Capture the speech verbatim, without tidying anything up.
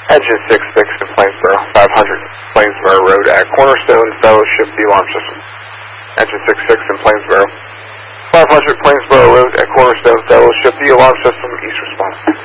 Engine six six in Plainsboro, five hundred Plainsboro Road at Cornerstone Fellowship, the alarm system. Engine six six in Plainsboro, five hundred Plainsboro Road at Cornerstone Fellowship, the alarm system.